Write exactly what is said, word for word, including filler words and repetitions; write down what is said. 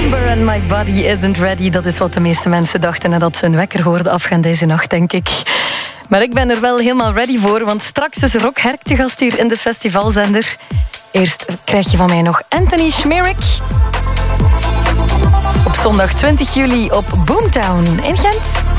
Number and my body isn't ready. Dat is wat de meeste mensen dachten nadat ze hun wekker hoorden afgaan deze nacht, denk ik. Maar ik ben er wel helemaal ready voor, want straks is Rock Herk te gast hier in de festivalzender. Eerst krijg je van mij nog Anthony Schmerik. Op zondag twintig juli op Boomtown in Gent.